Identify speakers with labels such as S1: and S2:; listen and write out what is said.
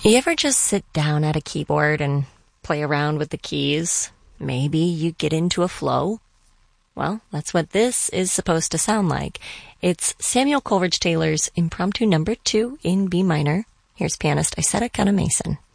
S1: You ever just sit down at a keyboard and play around with the keys? Maybe you get into a flow? Well, that's what this is supposed to sound like. It's Samuel Coleridge Taylor's Impromptu No. 2 in B minor. Here's pianist Isetta Mason.